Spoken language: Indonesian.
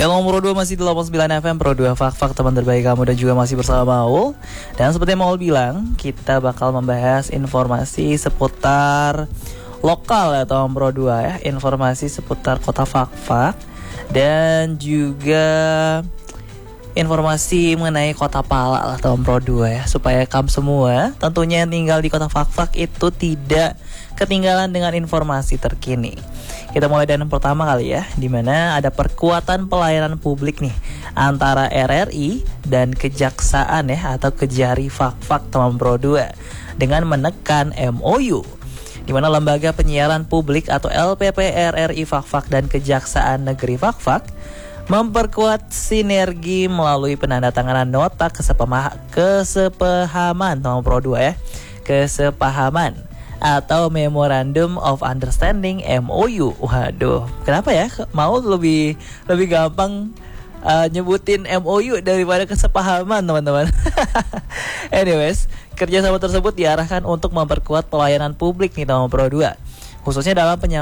Yang nomor 2 masih di 89 FM Pro 2 Fak teman terbaik kamu, dan juga masih bersama Maul. Dan seperti yang Maul bilang, kita bakal membahas informasi seputar lokal ya Tom Pro 2 ya. Informasi seputar kota Fak dan juga informasi mengenai kota Pala lah Tom Pro 2 ya. Supaya kamu semua tentunya yang tinggal di kota Fak itu tidak ketinggalan dengan informasi terkini. Kita mulai dari yang pertama kali ya, di mana ada perkuatan pelayanan publik nih antara RRI dan Kejaksaan ya, atau Kejari Fak Tom Pro 2 dengan menekan MOU, di mana Lembaga Penyiaran Publik atau LPP RRI Fak dan Kejaksaan Negeri Fak memperkuat sinergi melalui penandatanganan nota kesepahaman Tom Pro 2 ya, kesepahaman atau Memorandum of Understanding MOU. Waduh, kenapa ya mau lebih gampang nyebutin MOU daripada kesepahaman teman-teman. Anyways, kerjasama tersebut diarahkan untuk memperkuat pelayanan publik nih Tom Pro 2, khususnya dalam